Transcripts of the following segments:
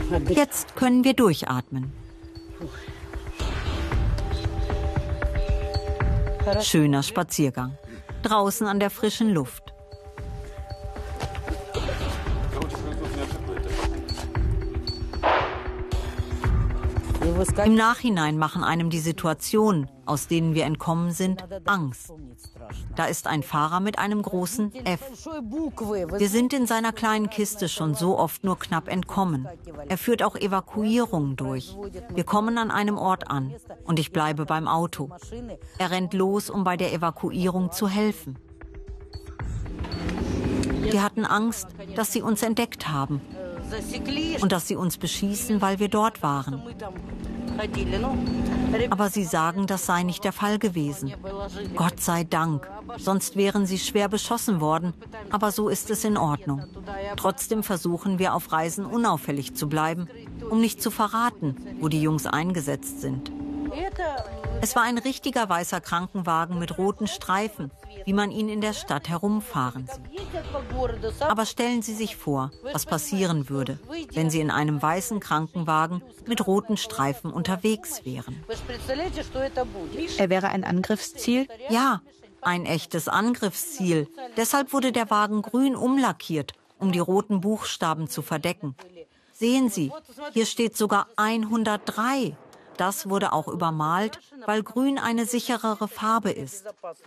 Jetzt können wir durchatmen. Schöner Spaziergang. Draußen an der frischen Luft. Im Nachhinein machen einem die Situationen, aus denen wir entkommen sind, Angst. Da ist ein Fahrer mit einem großen F. Wir sind in seiner kleinen Kiste schon so oft nur knapp entkommen. Er führt auch Evakuierungen durch. Wir kommen an einem Ort an und ich bleibe beim Auto. Er rennt los, um bei der Evakuierung zu helfen. Wir hatten Angst, dass sie uns entdeckt haben und dass sie uns beschießen, weil wir dort waren. Aber sie sagen, das sei nicht der Fall gewesen. Gott sei Dank, sonst wären sie schwer beschossen worden. Aber so ist es in Ordnung. Trotzdem versuchen wir auf Reisen unauffällig zu bleiben, um nicht zu verraten, wo die Jungs eingesetzt sind. Es war ein richtiger weißer Krankenwagen mit roten Streifen, wie man ihn in der Stadt herumfahren sieht. Aber stellen Sie sich vor, was passieren würde, wenn Sie in einem weißen Krankenwagen mit roten Streifen unterwegs wären. Er wäre ein Angriffsziel? Ja, ein echtes Angriffsziel. Deshalb wurde der Wagen grün umlackiert, um die roten Buchstaben zu verdecken. Sehen Sie, hier steht sogar 103. Das wurde auch übermalt, weil Grün eine sicherere Farbe ist.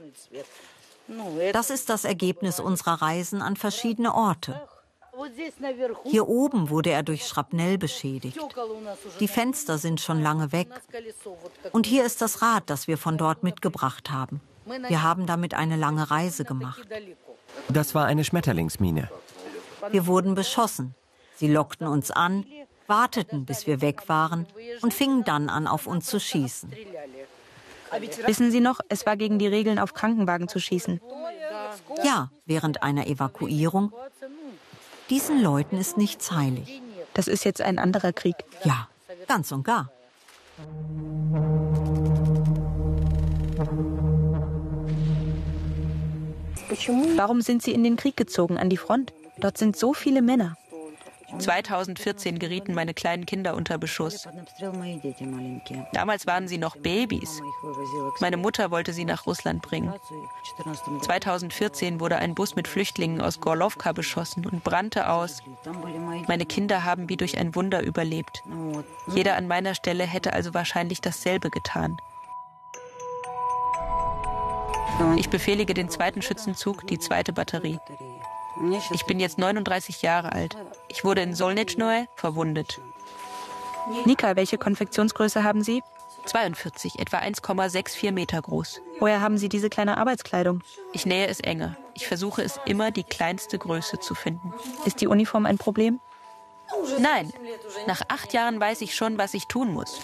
Das ist das Ergebnis unserer Reisen an verschiedene Orte. Hier oben wurde er durch Schrapnell beschädigt. Die Fenster sind schon lange weg. Und hier ist das Rad, das wir von dort mitgebracht haben. Wir haben damit eine lange Reise gemacht. Das war eine Schmetterlingsmine. Wir wurden beschossen. Sie lockten uns an, warteten, bis wir weg waren und fingen dann an, auf uns zu schießen. Wissen Sie noch, es war gegen die Regeln, auf Krankenwagen zu schießen? Ja, während einer Evakuierung. Diesen Leuten ist nichts heilig. Das ist jetzt ein anderer Krieg. Ja, ganz und gar. Warum sind Sie in den Krieg gezogen, an die Front? Dort sind so viele Männer. 2014 gerieten meine kleinen Kinder unter Beschuss. Damals waren sie noch Babys. Meine Mutter wollte sie nach Russland bringen. 2014 wurde ein Bus mit Flüchtlingen aus Gorlowka beschossen und brannte aus. Meine Kinder haben wie durch ein Wunder überlebt. Jeder an meiner Stelle hätte also wahrscheinlich dasselbe getan. Ich befehlige den 2. Schützenzug, die 2. Batterie. Ich bin jetzt 39 Jahre alt. Ich wurde in Solnitschnoe verwundet. Nika, welche Konfektionsgröße haben Sie? 42, etwa 1,64 Meter groß. Woher haben Sie diese kleine Arbeitskleidung? Ich nähe es enger. Ich versuche es immer, die kleinste Größe zu finden. Ist die Uniform ein Problem? Nein, nach 8 Jahren weiß ich schon, was ich tun muss.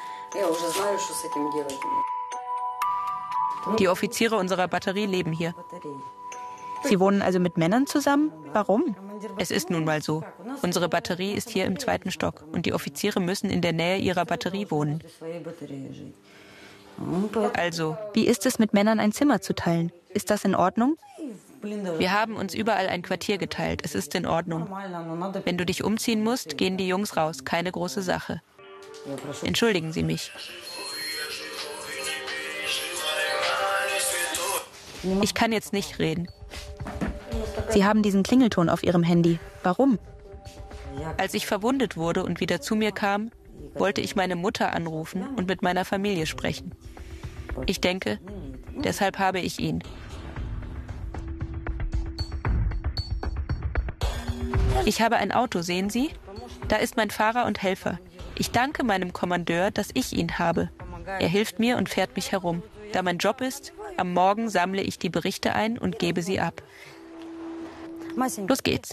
Die Offiziere unserer Batterie leben hier. Sie wohnen also mit Männern zusammen? Warum? Es ist nun mal so. Unsere Batterie ist hier im 2. Stock und die Offiziere müssen in der Nähe ihrer Batterie wohnen. Also, wie ist es, mit Männern ein Zimmer zu teilen? Ist das in Ordnung? Wir haben uns überall ein Quartier geteilt. Es ist in Ordnung. Wenn du dich umziehen musst, gehen die Jungs raus. Keine große Sache. Entschuldigen Sie mich. Ich kann jetzt nicht reden. Sie haben diesen Klingelton auf Ihrem Handy. Warum? Als ich verwundet wurde und wieder zu mir kam, wollte ich meine Mutter anrufen und mit meiner Familie sprechen. Ich denke, deshalb habe ich ihn. Ich habe ein Auto, sehen Sie? Da ist mein Fahrer und Helfer. Ich danke meinem Kommandeur, dass ich ihn habe. Er hilft mir und fährt mich herum. Da mein Job ist, am Morgen sammle ich die Berichte ein und gebe sie ab. Los geht's.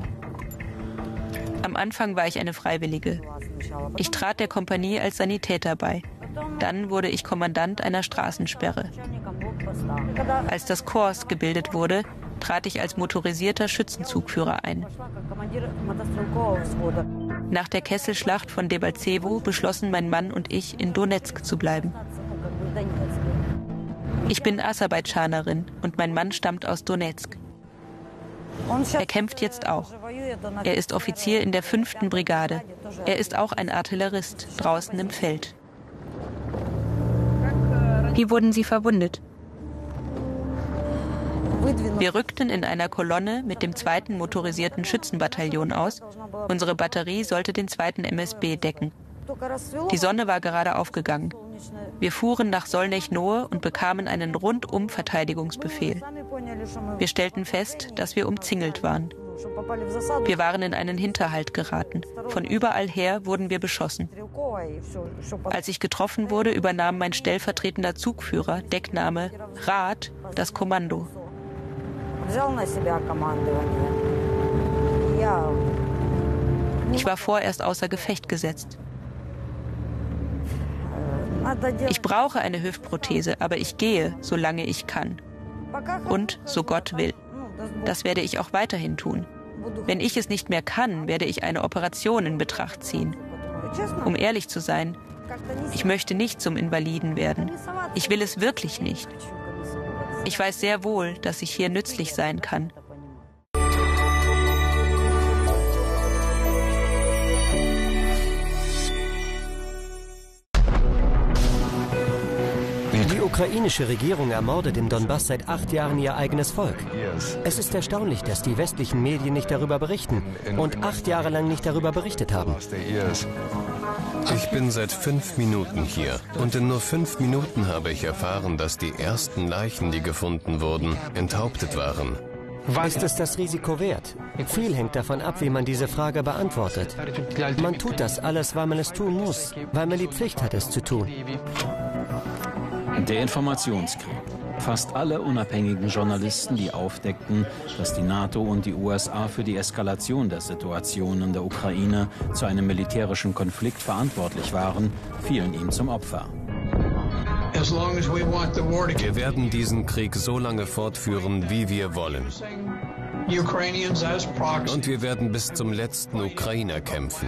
Am Anfang war ich eine Freiwillige. Ich trat der Kompanie als Sanitäter bei. Dann wurde ich Kommandant einer Straßensperre. Als das Korps gebildet wurde, trat ich als motorisierter Schützenzugführer ein. Nach der Kesselschlacht von Debaltsevo beschlossen mein Mann und ich, in Donezk zu bleiben. Ich bin Aserbaidschanerin und mein Mann stammt aus Donezk. Er kämpft jetzt auch. Er ist Offizier in der 5. Brigade. Er ist auch ein Artillerist, draußen im Feld. Wie wurden Sie verwundet? Wir rückten in einer Kolonne mit dem 2. motorisierten Schützenbataillon aus. Unsere Batterie sollte den 2. MSB decken. Die Sonne war gerade aufgegangen. Wir fuhren nach Solnech-Nohe und bekamen einen Rundum-Verteidigungsbefehl. Wir stellten fest, dass wir umzingelt waren. Wir waren in einen Hinterhalt geraten. Von überall her wurden wir beschossen. Als ich getroffen wurde, übernahm mein stellvertretender Zugführer, Deckname Rat, das Kommando. Ich war vorerst außer Gefecht gesetzt. Ich brauche eine Hüftprothese, aber ich gehe, solange ich kann. Und so Gott will. Das werde ich auch weiterhin tun. Wenn ich es nicht mehr kann, werde ich eine Operation in Betracht ziehen. Um ehrlich zu sein, ich möchte nicht zum Invaliden werden. Ich will es wirklich nicht. Ich weiß sehr wohl, dass ich hier nützlich sein kann. Die ukrainische Regierung ermordet im Donbass seit 8 Jahren ihr eigenes Volk. Es ist erstaunlich, dass die westlichen Medien nicht darüber berichten und 8 Jahre lang nicht darüber berichtet haben. Ich bin seit 5 Minuten hier und in nur 5 Minuten habe ich erfahren, dass die ersten Leichen, die gefunden wurden, enthauptet waren. Ist es das Risiko wert? Viel hängt davon ab, wie man diese Frage beantwortet. Man tut das alles, weil man es tun muss, weil man die Pflicht hat, es zu tun. Der Informationskrieg. Fast alle unabhängigen Journalisten, die aufdeckten, dass die NATO und die USA für die Eskalation der Situation in der Ukraine zu einem militärischen Konflikt verantwortlich waren, fielen ihm zum Opfer. Wir werden diesen Krieg so lange fortführen, wie wir wollen. Und wir werden bis zum letzten Ukrainer kämpfen.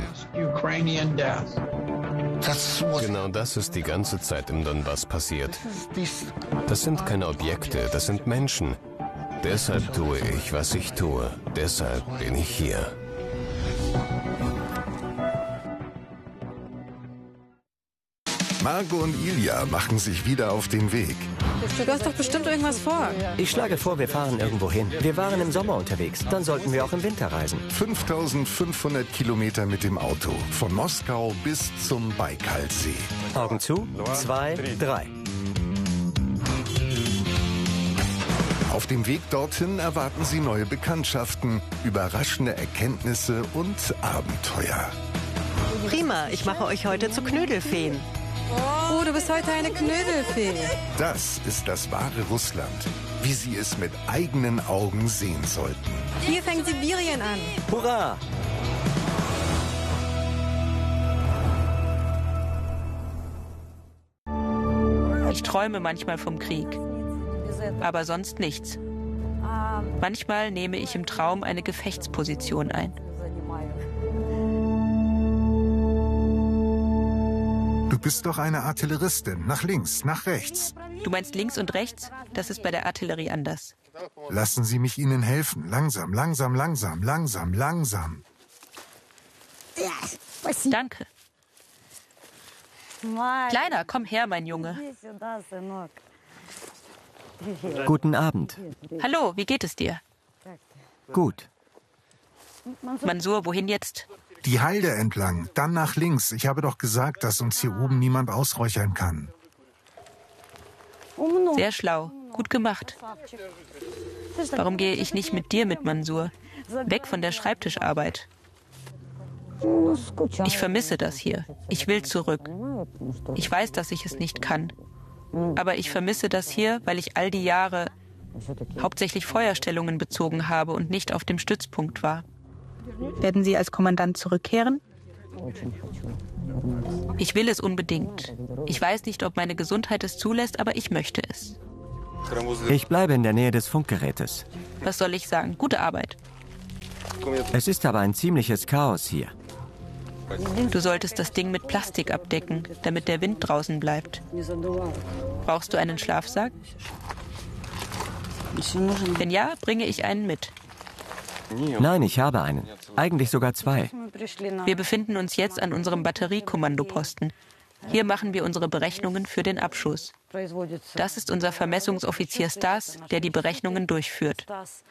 Genau das ist die ganze Zeit im Donbass passiert. Das sind keine Objekte, das sind Menschen. Deshalb tue ich, was ich tue. Deshalb bin ich hier. Margo und Ilja machen sich wieder auf den Weg. Du hast doch bestimmt irgendwas vor. Ich schlage vor, wir fahren irgendwo hin. Wir waren im Sommer unterwegs, dann sollten wir auch im Winter reisen. 5500 Kilometer mit dem Auto, von Moskau bis zum Baikalsee. Augen zu, 2, 3. Auf dem Weg dorthin erwarten sie neue Bekanntschaften, überraschende Erkenntnisse und Abenteuer. Prima, ich mache euch heute zu Knödelfeen. Oh, du bist heute eine Knödelfee. Das ist das wahre Russland, wie sie es mit eigenen Augen sehen sollten. Hier fängt Sibirien an. Hurra! Ich träume manchmal vom Krieg, aber sonst nichts. Manchmal nehme ich im Traum eine Gefechtsposition ein. Du bist doch eine Artilleristin. Nach links, nach rechts. Du meinst links und rechts? Das ist bei der Artillerie anders. Lassen Sie mich Ihnen helfen. Langsam, langsam, langsam, langsam, langsam. Danke. Kleiner, komm her, mein Junge. Guten Abend. Hallo, wie geht es dir? Gut. Mansur, wohin jetzt? Die Halde entlang, dann nach links. Ich habe doch gesagt, dass uns hier oben niemand ausräuchern kann. Sehr schlau. Gut gemacht. Warum gehe ich nicht mit dir mit, Mansur? Weg von der Schreibtischarbeit. Ich vermisse das hier. Ich will zurück. Ich weiß, dass ich es nicht kann. Aber ich vermisse das hier, weil ich all die Jahre hauptsächlich Feuerstellungen bezogen habe und nicht auf dem Stützpunkt war. Werden Sie als Kommandant zurückkehren? Ich will es unbedingt. Ich weiß nicht, ob meine Gesundheit es zulässt, aber ich möchte es. Ich bleibe in der Nähe des Funkgerätes. Was soll ich sagen? Gute Arbeit. Es ist aber ein ziemliches Chaos hier. Du solltest das Ding mit Plastik abdecken, damit der Wind draußen bleibt. Brauchst du einen Schlafsack? Wenn ja, bringe ich einen mit. Nein, ich habe einen. Eigentlich sogar 2. Wir befinden uns jetzt an unserem Batteriekommandoposten. Hier machen wir unsere Berechnungen für den Abschuss. Das ist unser Vermessungsoffizier Stas, der die Berechnungen durchführt.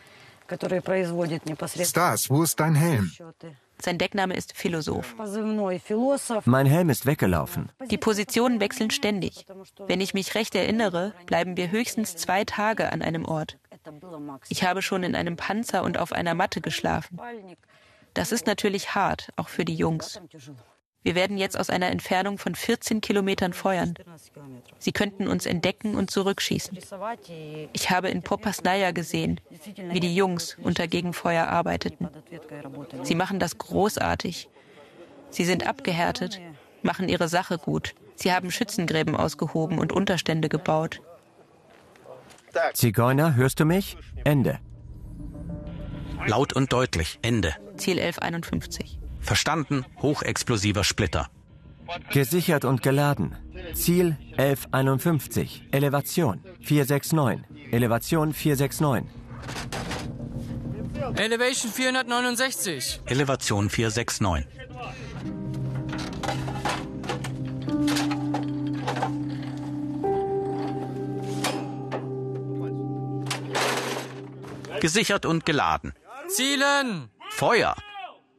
Stas, wo ist dein Helm? Sein Deckname ist Philosoph. Mein Helm ist weggelaufen. Die Positionen wechseln ständig. Wenn ich mich recht erinnere, bleiben wir höchstens 2 Tage an einem Ort. Ich habe schon in einem Panzer und auf einer Matte geschlafen. Das ist natürlich hart, auch für die Jungs. Wir werden jetzt aus einer Entfernung von 14 Kilometern feuern. Sie könnten uns entdecken und zurückschießen. Ich habe in Popasnaja gesehen, wie die Jungs unter Gegenfeuer arbeiteten. Sie machen das großartig. Sie sind abgehärtet, machen ihre Sache gut. Sie haben Schützengräben ausgehoben und Unterstände gebaut. Zigeuner, hörst du mich? Ende. Laut und deutlich. Ende. Ziel 1151. Verstanden. Hochexplosiver Splitter. Gesichert und geladen. Ziel 1151. Elevation 469. Elevation 469. Elevation 469. Elevation 469. Gesichert und geladen. Zielen! Feuer!